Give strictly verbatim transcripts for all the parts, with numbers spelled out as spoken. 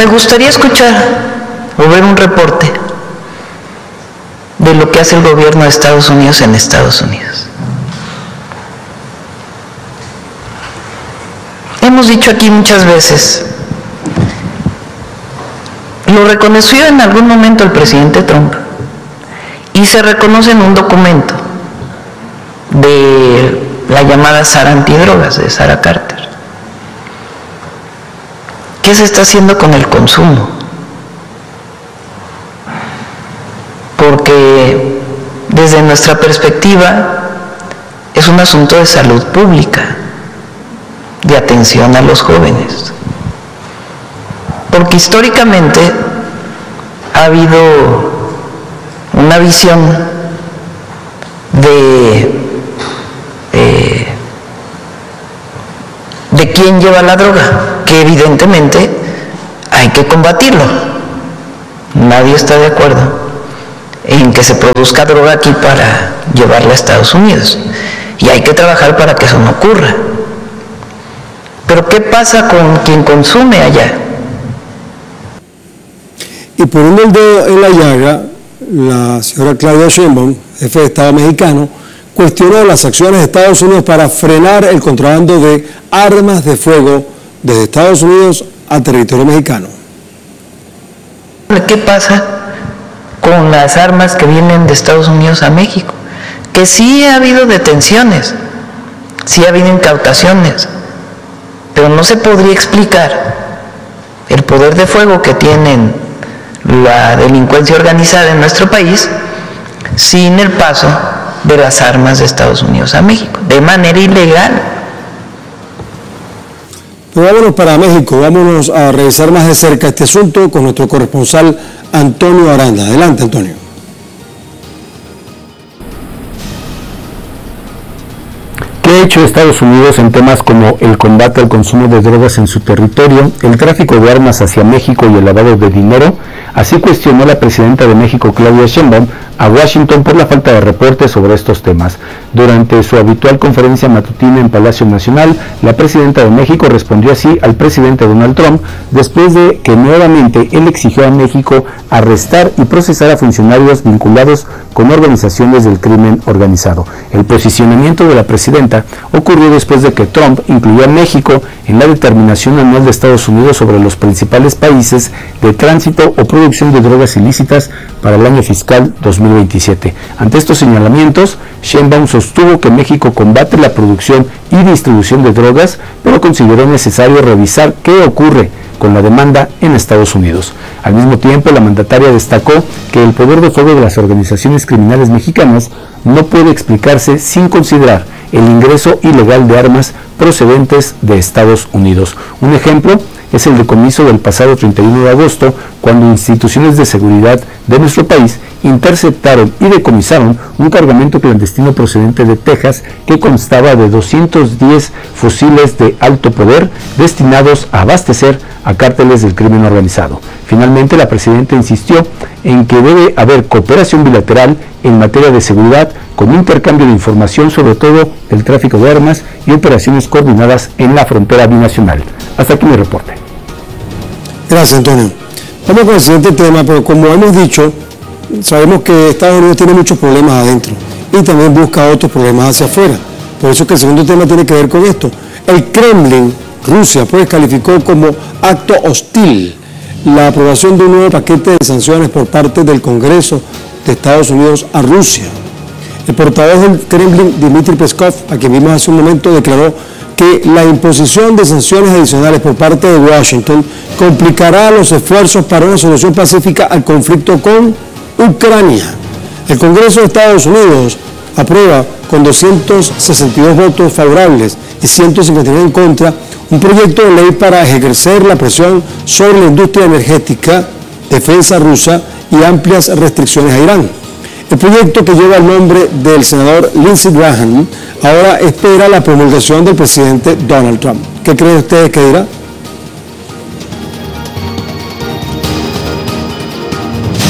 me gustaría escuchar o ver un reporte de lo que hace el gobierno de Estados Unidos en Estados Unidos. Hemos dicho aquí muchas veces, lo reconoció en algún momento el presidente Trump y se reconoce en un documento de la llamada Sara Antidrogas de Sarah Carter. ¿Qué se está haciendo con el consumo? Porque desde nuestra perspectiva es un asunto de salud pública, de atención a los jóvenes. Porque históricamente ha habido una visión de, eh, de quién lleva la droga, que evidentemente hay que combatirlo. Nadie está de acuerdo en que se produzca droga aquí para llevarla a Estados Unidos, y hay que trabajar para que eso no ocurra. Pero ¿qué pasa con quien consume allá? Y poniendo el dedo en la llaga, la señora Claudia Sheinbaum, jefe de Estado mexicano, cuestionó las acciones de Estados Unidos para frenar el contrabando de armas de fuego desde Estados Unidos a territorio mexicano. ¿Qué pasa con las armas que vienen de Estados Unidos a México? Que sí ha habido detenciones, sí ha habido incautaciones, pero no se podría explicar el poder de fuego que tienen la delincuencia organizada en nuestro país sin el paso de las armas de Estados Unidos a México, de manera ilegal. Pero vámonos para México, vámonos a revisar más de cerca este asunto con nuestro corresponsal Antonio Aranda. Adelante, Antonio. ¿Qué ha hecho Estados Unidos en temas como el combate al consumo de drogas en su territorio, el tráfico de armas hacia México y el lavado de dinero? Así cuestionó la presidenta de México, Claudia Sheinbaum, a Washington por la falta de reportes sobre estos temas. Durante su habitual conferencia matutina en Palacio Nacional, la presidenta de México respondió así al presidente Donald Trump después de que nuevamente él exigió a México arrestar y procesar a funcionarios vinculados con organizaciones del crimen organizado. El posicionamiento de la presidenta ocurrió después de que Trump incluyó a México en la determinación anual de Estados Unidos sobre los principales países de tránsito o producción de drogas ilícitas para el año fiscal dos mil veintisiete. Ante estos señalamientos, Sheinbaum sostuvo que México combate la producción y distribución de drogas, pero consideró necesario revisar qué ocurre con la demanda en Estados Unidos. Al mismo tiempo, la mandataria destacó que el poder de fuego de las organizaciones criminales mexicanas no puede explicarse sin considerar el ingreso ilegal de armas procedentes de Estados Unidos. Un ejemplo es el decomiso del pasado treinta y uno de agosto, cuando instituciones de seguridad de nuestro país interceptaron y decomisaron un cargamento clandestino procedente de Texas que constaba de doscientos diez fusiles de alto poder destinados a abastecer a cárteles del crimen organizado. Finalmente, la presidenta insistió en que debe haber cooperación bilateral en materia de seguridad, con intercambio de información, sobre todo el tráfico de armas y operaciones coordinadas en la frontera binacional. Hasta aquí mi reporte. Gracias, Antonio. Vamos con el siguiente tema, pero como hemos dicho, sabemos que Estados Unidos tiene muchos problemas adentro y también busca otros problemas hacia afuera. Por eso es que el segundo tema tiene que ver con esto. El Kremlin, Rusia, pues calificó como acto hostil la aprobación de un nuevo paquete de sanciones por parte del Congreso de Estados Unidos a Rusia. El portavoz del Kremlin, Dmitry Peskov, a quien vimos hace un momento, declaró que la imposición de sanciones adicionales por parte de Washington complicará los esfuerzos para una solución pacífica al conflicto con Ucrania. El Congreso de Estados Unidos aprueba con doscientos sesenta y dos votos favorables y ciento cincuenta y nueve en contra un proyecto de ley para ejercer la presión sobre la industria energética, defensa rusa y amplias restricciones a Irán. El proyecto, que lleva el nombre del senador Lindsey Graham, ahora espera la promulgación del presidente Donald Trump. ¿Qué creen ustedes que dirá?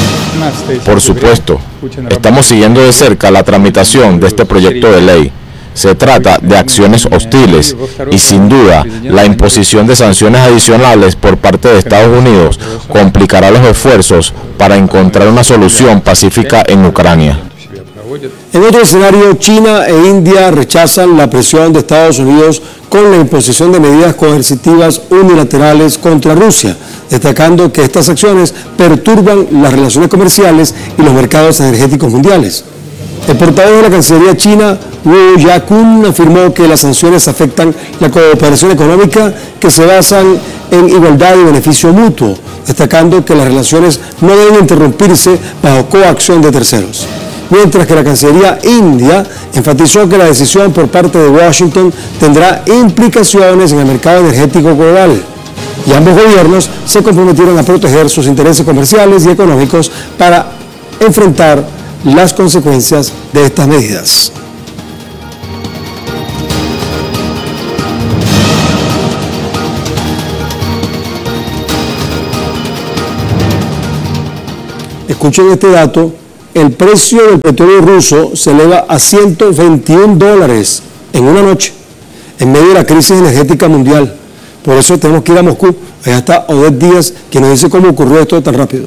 Por supuesto, estamos siguiendo de cerca la tramitación de este proyecto de ley. Se trata de acciones hostiles y, sin duda, la imposición de sanciones adicionales por parte de Estados Unidos complicará los esfuerzos para encontrar una solución pacífica en Ucrania. En otro escenario, China e India rechazan la presión de Estados Unidos con la imposición de medidas coercitivas unilaterales contra Rusia, destacando que estas acciones perturban las relaciones comerciales y los mercados energéticos mundiales. El portavoz de la Cancillería china, Wu Yakun, afirmó que las sanciones afectan la cooperación económica que se basan en igualdad y beneficio mutuo, destacando que las relaciones no deben interrumpirse bajo coacción de terceros. Mientras que la Cancillería India enfatizó que la decisión por parte de Washington tendrá implicaciones en el mercado energético global. Y ambos gobiernos se comprometieron a proteger sus intereses comerciales y económicos para enfrentar las consecuencias de estas medidas. Escuchen este dato. El precio del petróleo ruso se eleva a ciento veintiún dólares en una noche, en medio de la crisis energética mundial. Por eso tenemos que ir a Moscú. Allá está Odette Díaz, que nos dice cómo ocurrió esto tan rápido.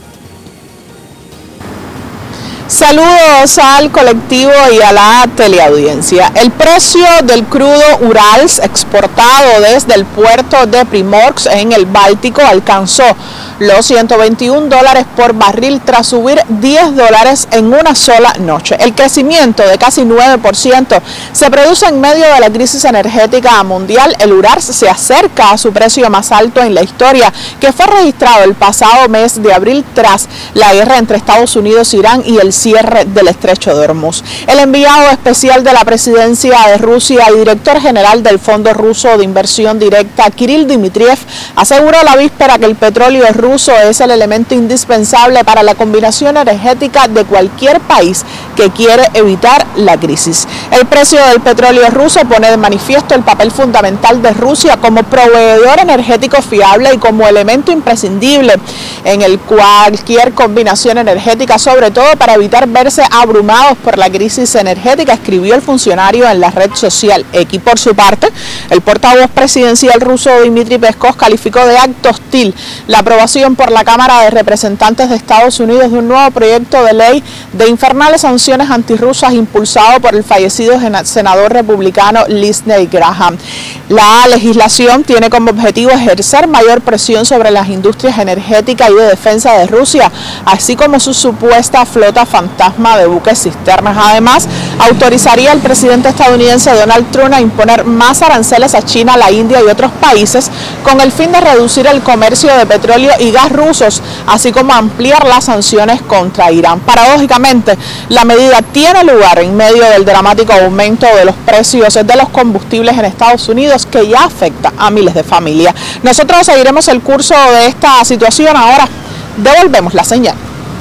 Saludos al colectivo y a la teleaudiencia. El precio del crudo Urals exportado desde el puerto de Primorsk en el Báltico alcanzó los ciento veintiún dólares por barril tras subir diez dólares en una sola noche. El crecimiento de casi nueve por ciento se produce en medio de la crisis energética mundial. El Urals se acerca a su precio más alto en la historia, que fue registrado el pasado mes de abril tras la guerra entre Estados Unidos, Irán y el cierre del estrecho de Hormuz. El enviado especial de la presidencia de Rusia y director general del Fondo Ruso de Inversión Directa, Kirill Dmitriev, aseguró la víspera que el petróleo ruso es el elemento indispensable para la combinación energética de cualquier país que quiere evitar la crisis. El precio del petróleo ruso pone de manifiesto el papel fundamental de Rusia como proveedor energético fiable y como elemento imprescindible en el cualquier combinación energética, sobre todo para evitar verse abrumados por la crisis energética, escribió el funcionario en la red social X. Por su parte, el portavoz presidencial ruso Dmitry Peskov calificó de acto hostil la aprobación por la Cámara de Representantes de Estados Unidos de un nuevo proyecto de ley de infernales sanciones antirrusas impulsado por el fallecido senador republicano Lindsey Graham. La legislación tiene como objetivo ejercer mayor presión sobre las industrias energéticas y de defensa de Rusia, así como su supuesta flota fantasma de buques cisternas. Además, autorizaría al presidente estadounidense Donald Trump a imponer más aranceles a China, la India y otros países con el fin de reducir el comercio de petróleo y gas rusos, así como ampliar las sanciones contra Irán. Paradójicamente, la medida tiene lugar en medio del dramático aumento de los precios de los combustibles en Estados Unidos, que ya afecta a miles de familias. Nosotros seguiremos el curso de esta situación. Ahora devolvemos la señal.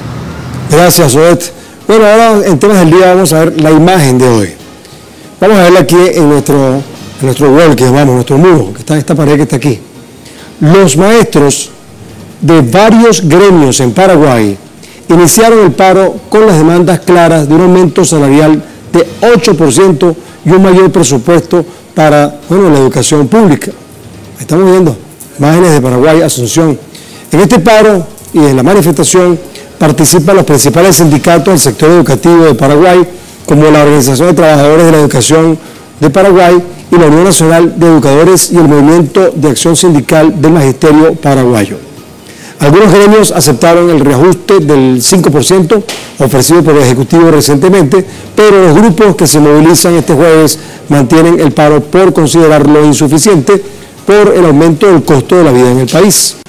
Gracias, Odette. Bueno, ahora en temas del día vamos a ver la imagen de hoy. Vamos a verla aquí en nuestro, en nuestro wall, que llamamos, nuestro muro, que está en esta pared que está aquí. Los maestros de varios gremios en Paraguay iniciaron el paro con las demandas claras de un aumento salarial de ocho por ciento y un mayor presupuesto para, bueno, la educación pública. Estamos viendo imágenes de Paraguay, Asunción. En este paro y en la manifestación participan los principales sindicatos del sector educativo de Paraguay, como la Organización de Trabajadores de la Educación de Paraguay y la Unión Nacional de Educadores y el Movimiento de Acción Sindical del Magisterio Paraguayo. Algunos gremios aceptaron el reajuste del cinco por ciento ofrecido por el Ejecutivo recientemente, pero los grupos que se movilizan este jueves mantienen el paro por considerarlo insuficiente por el aumento del costo de la vida en el país.